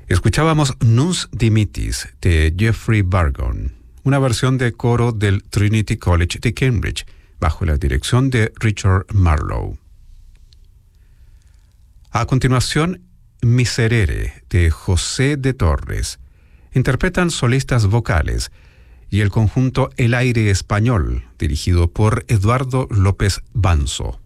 Escuchábamos Nunc Dimittis de Geoffrey Burgon, una versión de coro del Trinity College de Cambridge, bajo la dirección de Richard Marlowe. A continuación, Miserere de José de Torres. Interpretan solistas vocales y el conjunto El Aire Español, dirigido por Eduardo López Banzo.